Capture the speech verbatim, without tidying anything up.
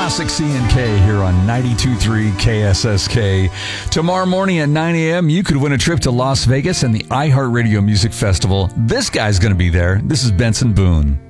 Classic C and K here on ninety-two point three K S S K. Tomorrow morning at nine a.m., you could win a trip to Las Vegas and the iHeartRadio Music Festival. This guy's going to be there. This is Benson Boone.